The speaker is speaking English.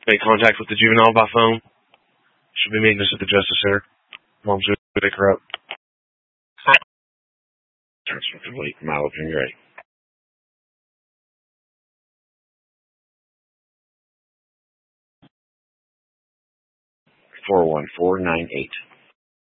Make contact with the juvenile by phone. She'll be meeting us at the Justice Center. Mom's going to pick her up. Transfer complete. Milo Gray. 41498.